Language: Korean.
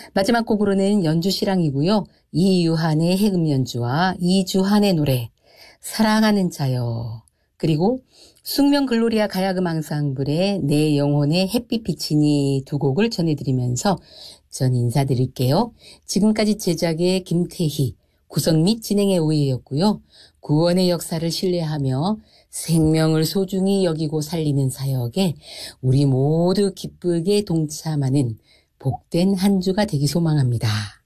마지막 곡으로는 연주실랑이고요. 이유한의 해금 연주와 이주한의 노래 사랑하는 자여, 그리고 숙명 글로리아 가야금 앙상블의 내 영혼의 햇빛 비치니 두 곡을 전해드리면서 전 인사드릴게요. 지금까지 제작의 김태희, 구성 및 진행의 오해였고요. 구원의 역사를 신뢰하며 생명을 소중히 여기고 살리는 사역에 우리 모두 기쁘게 동참하는 복된 한 주가 되기 소망합니다.